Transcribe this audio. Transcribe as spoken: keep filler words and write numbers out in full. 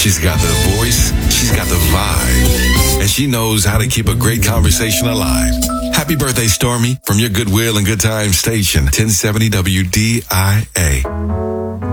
She's got the voice, she's got the vibe, and she knows how to keep a great conversation alive. Happy birthday, Stormy, from your Goodwill and Good Times station, ten seventy W D I A.